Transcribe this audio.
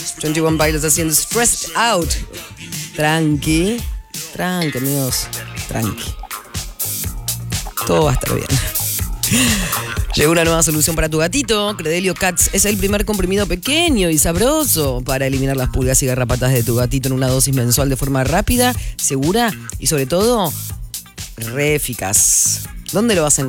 21 Pilots haciendo Stressed Out. Tranqui, amigos, tranqui. Todo va a estar bien. Llegó una nueva solución para tu gatito. Credelio Cats es el primer comprimido pequeño y sabroso para eliminar las pulgas y garrapatas de tu gatito en una dosis mensual de forma rápida, segura y sobre todo re eficaz. ¿Dónde lo vas a encontrar?